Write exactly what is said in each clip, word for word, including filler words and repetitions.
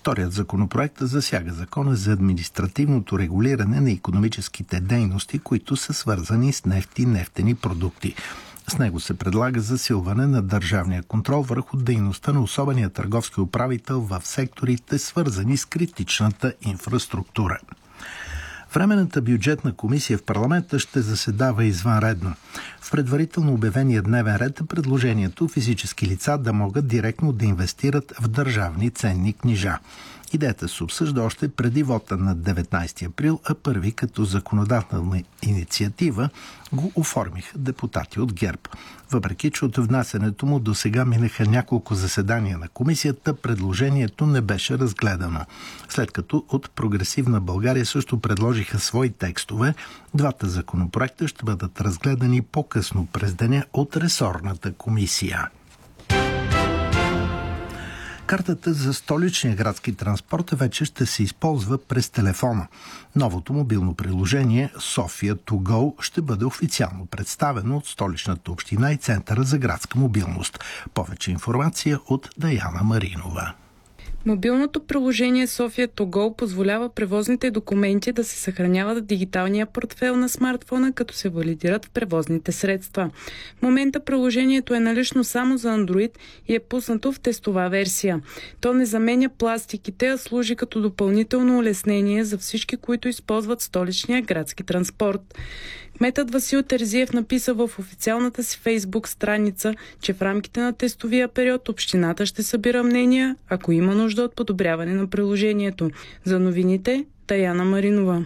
Вторият законопроект засяга закона за административното регулиране на икономическите дейности, които са свързани с нефт и нефтени продукти. С него се предлага засилване на държавния контрол върху дейността на особения търговски управител в секторите, свързани с критичната инфраструктура. Временната бюджетна комисия в парламента ще заседава извънредно. В предварително обявения дневен ред е предложението физически лица да могат директно да инвестират в държавни ценни книжа. Идеята се обсъжда още преди вота на деветнайсети април, а първи като законодателна инициатива го оформиха депутати от ГЕРБ. Въпреки че от внасянето му до сега минаха няколко заседания на комисията, предложението не беше разгледано. След като от Прогресивна България също предложиха свои текстове, двата законопроекта ще бъдат разгледани по-късно през деня от ресорната комисия. Картата за столичния градски транспорт вече ще се използва през телефона. Новото мобилно приложение София ту гоу ще бъде официално представено от Столичната община и Центъра за градска мобилност. Повече информация от Даяна Маринова. Мобилното приложение София ту гоу позволява превозните документи да се съхраняват в дигиталния портфейл на смартфона, като се валидират в превозните средства. В момента приложението е налично само за Android и е пуснато в тестова версия. То не заменя пластиките, а служи като допълнително улеснение за всички, които използват столичния градски транспорт. Кметът Васил Терзиев написа в официалната си Фейсбук страница, че в рамките на тестовия период общината ще събира мнения, ако има нужда от подобряване на приложението. За новините, Даяна Маринова.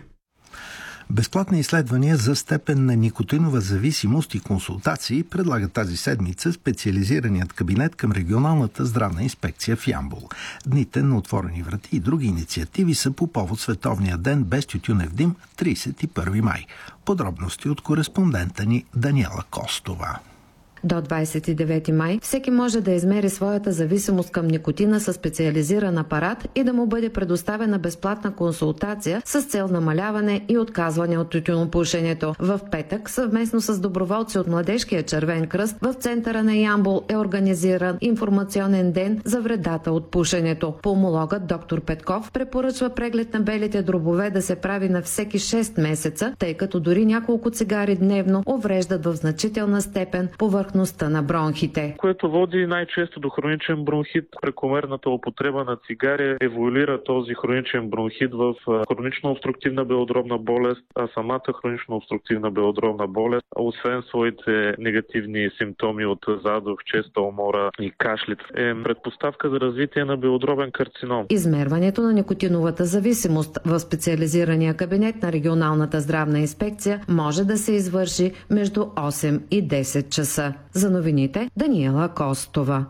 Безплатни изследвания за степен на никотинова зависимост и консултации предлага тази седмица специализираният кабинет към регионалната здравна инспекция в Ямбол. Дните на отворени врати и други инициативи са по повод Световния ден без тютюнев дим, трийсет и първи май. Подробности от кореспондента ни Даниела Костова. До двайсет и девети май всеки може да измери своята зависимост към никотина със специализиран апарат и да му бъде предоставена безплатна консултация с цел намаляване и отказване от тютюнопушенето. В петък, съвместно с доброволци от Младежкия червен кръст, в центъра на Ямбол е организиран информационен ден за вредата от пушенето. Пулмологът доктор Петков препоръчва преглед на белите дробове да се прави на всеки шест месеца, тъй като дори няколко цигари дневно увреждат в значителна степен повърхността на бронхите. Което води най-често до хроничен бронхит. Прекомерната употреба на цигари еволюира този хроничен бронхит в хронична обструктивна белодробна болест, а самата хронична обструктивна белодробна болест, освен своите негативни симптоми от задух, честа умора и кашлиц, е предпоставка за развитие на белодробен карцином. Измерването на никотиновата зависимост в специализирания кабинет на регионалната здравна инспекция може да се извърши между осем и десет часа. За новините, Даниела Костова.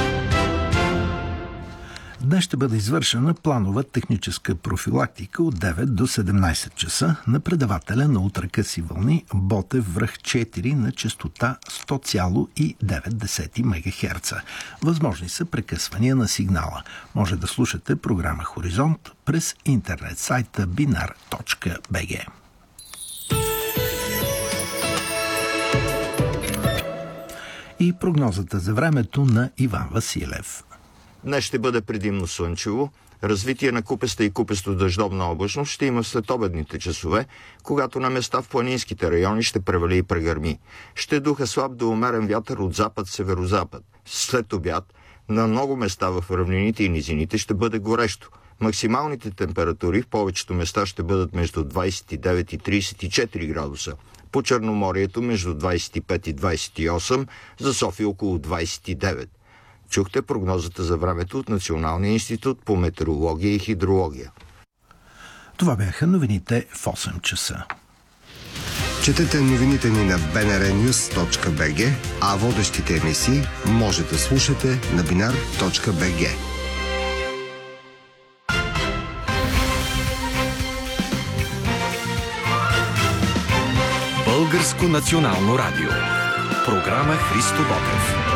Днес ще бъде извършена планова техническа профилактика от девет до седемнайсет часа на предавателя на ултракъси вълни Ботев връх четири на честота сто цяло и девет десети мегахерца. Възможни са прекъсвания на сигнала. Може да слушате програма Хоризонт през интернет сайта бинар точка би джи. И прогнозата за времето на Иван Василев. Днес ще бъде предимно слънчево. Развитие на купеста и купесто дъждовна облачност ще има след обедните часове, когато на места в планинските райони ще превали и прегърми. Ще духа слаб до умерен вятър от запад-северозапад. След обяд на много места в равнините и низините ще бъде горещо. Максималните температури в повечето места ще бъдат между двайсет и девет и трийсет и четири градуса. По Черноморието между двайсет и пет и двайсет и осем, за София около двайсет и девет. Чухте прогнозата за времето от Националния институт по метеорология и хидрология. Това бяха новините в осем часа. Четете новините ни на би ен ар нюз точка би джи, а водещите емисии може да слушате на бинар точка би джи. Българско национално радио. Програма Христо Ботев.